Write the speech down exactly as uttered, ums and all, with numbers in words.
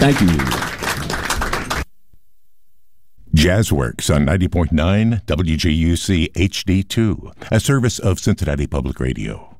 Thank you. Jazzworks on ninety point nine W J U C H D two, a service of Cincinnati Public Radio.